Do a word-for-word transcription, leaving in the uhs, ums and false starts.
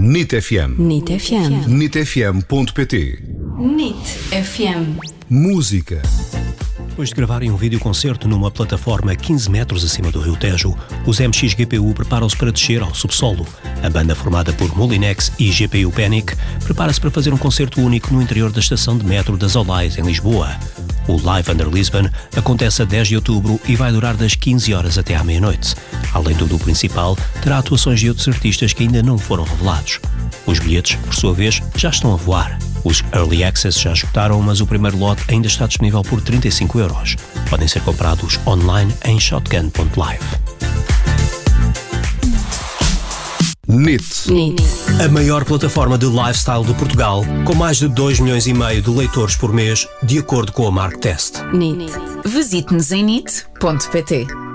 N I T F M. N I T F M. N I T F M ponto pt. N I T F M. Música. Depois de gravarem um videoconcerto numa plataforma quinze metros acima do Rio Tejo, os M X G P U preparam-se para descer ao subsolo. A banda, formada por Molinex e G P U Panic, prepara-se para fazer um concerto único no interior da estação de metro das Olais, em Lisboa. O Live Under Lisbon acontece a dez de outubro e vai durar das quinze horas até à meia-noite. Além do do principal, terá atuações de outros artistas que ainda não foram revelados. Os bilhetes, por sua vez, já estão a voar. Os Early Access já esgotaram, mas o primeiro lote ainda está disponível por trinta e cinco euros. Podem ser comprados online em shotgun ponto live. N I T. N I T. A maior plataforma de lifestyle de Portugal, com mais de dois milhões e meio de leitores por mês, de acordo com a Marktest. N I T. Visite-nos em N I T ponto P T.